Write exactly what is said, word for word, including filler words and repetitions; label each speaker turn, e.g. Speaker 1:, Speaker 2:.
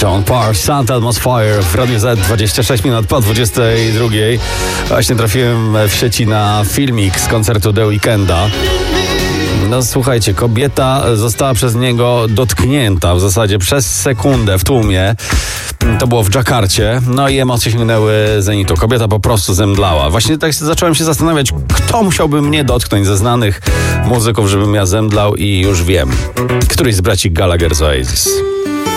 Speaker 1: John Parr, Sound Atmosphere w Radiu Z, dwadzieścia sześć minut po dwudziestej drugiej. Właśnie trafiłem w sieci na filmik z koncertu The Weekenda. No słuchajcie, kobieta została przez niego dotknięta w zasadzie przez sekundę w tłumie. To było w Dżakarcie. No i emocje sięgnęły zenitu. Kobieta po prostu zemdlała. Właśnie tak zacząłem się zastanawiać, kto musiałby mnie dotknąć ze znanych muzyków, żebym ja zemdlał, i już wiem. Któryś z braci Gallagher z Oasis.